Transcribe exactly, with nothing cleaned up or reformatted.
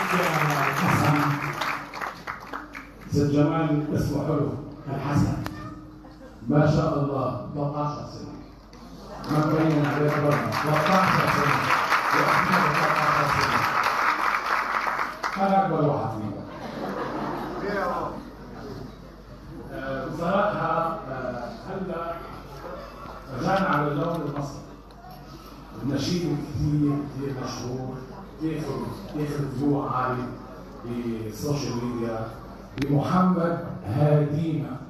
حسن ست جمال اسمه حلو الحسن ما شاء الله ثلاثة عشر سنة ما تبين عليه برا ثلاثة عشر سنة وأحمد ثلاثة عشر سنة أنا أكبر واحد فيهم. بصراحة هلا رجعنا على اللون المصري النشيد كثير كثير مشهور ياخذ ياخذ فيو عالي بالسوشيال ميديا بمحمد هادينا